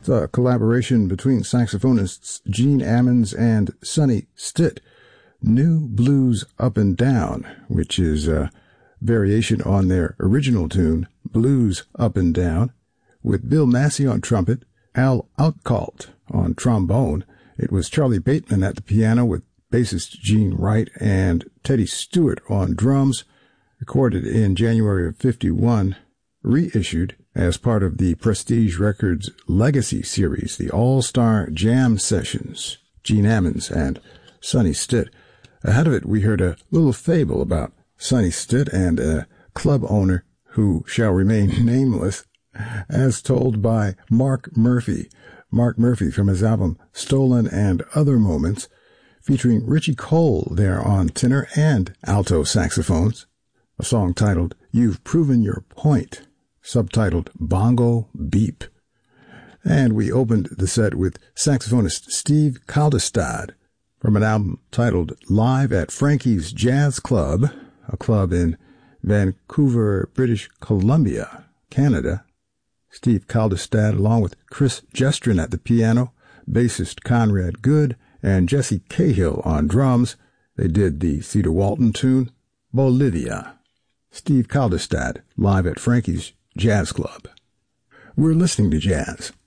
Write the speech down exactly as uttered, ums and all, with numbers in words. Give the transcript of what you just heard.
It's a collaboration between saxophonists Gene Ammons and Sonny Stitt. New Blues Up and Down, which is a variation on their original tune, Blues Up and Down, with Bill Massey on trumpet, Al Outcault on trombone. It was Charlie Bateman at the piano with bassist Gene Wright and Teddy Stewart on drums, recorded in January of fifty-one, reissued as part of the Prestige Records Legacy series, the All-Star Jam Sessions, Gene Ammons and Sonny Stitt. Ahead of it, we heard a little fable about Sonny Stitt and a club owner who shall remain nameless, as told by Mark Murphy. Mark Murphy from his album Stolen and Other Moments, featuring Richie Cole there on tenor and alto saxophones, a song titled You've Proven Your Point, subtitled Bongo Beep. And we opened the set with saxophonist Steve Kaldestad from an album titled Live at Frankie's Jazz Club, a club in Vancouver, British Columbia, Canada. Steve Kaldestad, along with Chris Jestrin at the piano, bassist Conrad Good, and Jesse Cahill on drums. They did the Cedar Walton tune, Bolivia. Steve Kaldestad, live at Frankie's Jazz Club. We're listening to jazz